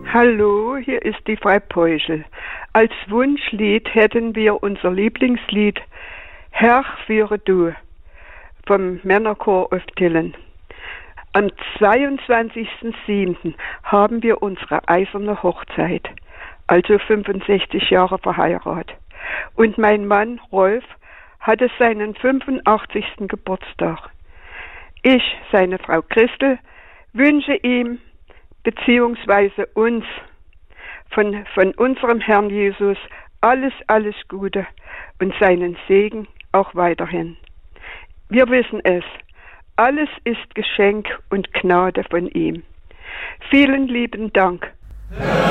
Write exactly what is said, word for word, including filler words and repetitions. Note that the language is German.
Hallo, hier ist die Frau Peuschel. Als Wunschlied hätten wir unser Lieblingslied Herr, führe du vom Männerchor auf Tillen. Am zweiundzwanzigsten siebten haben wir unsere eiserne Hochzeit, also fünfundsechzig Jahre verheiratet. Und mein Mann Rolf hatte seinen fünfundachtzigsten Geburtstag. Ich, seine Frau Christel, wünsche ihm beziehungsweise uns von, von unserem Herrn Jesus alles, alles Gute und seinen Segen auch weiterhin. Wir wissen es, alles ist Geschenk und Gnade von ihm. Vielen lieben Dank.